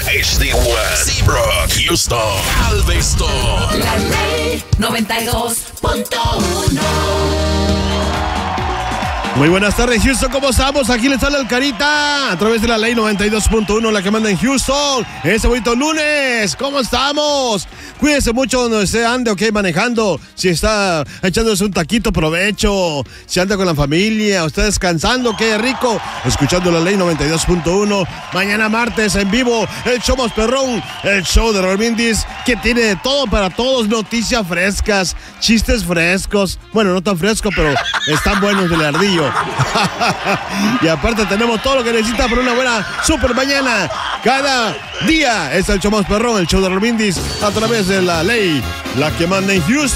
HD1, Seabrook, Houston, Galveston. La Ley 92.1. Muy buenas tardes, Houston, ¿cómo estamos? Aquí les habla el Carita, a través de la Ley 92.1, la que manda en Houston. Este bonito lunes, ¿cómo estamos? Cuídense mucho donde usted ande, ok, manejando. Si está echándose un taquito, provecho. Si anda con la familia, usted descansando, qué rico. Escuchando la Ley 92.1. Mañana martes, en vivo, el show más perrón, el show de Raúl Brindis, que tiene de todo para todos, noticias frescas, chistes frescos. Bueno, no tan frescos, pero están buenos del ardillo. Y aparte tenemos todo lo que necesita para una buena super mañana. Cada día es el show más perrón, el show de Raúl Brindis, a través de la Ley, la que manda en Houston.